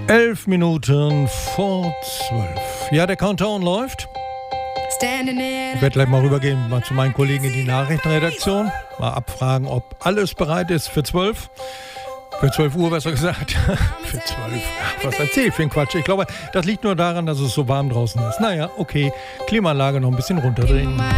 11 Minuten vor 12. Ja, der Countdown läuft. Ich werde gleich mal rübergehen, mal zu meinen Kollegen in die Nachrichtenredaktion. Mal abfragen, ob alles bereit ist für 12. Für 12 Uhr, besser gesagt. Für 12. Was erzähl ich für ein Quatsch? Ich glaube, das liegt nur daran, dass es so warm draußen ist. Naja, okay. Klimaanlage noch ein bisschen runterdrehen.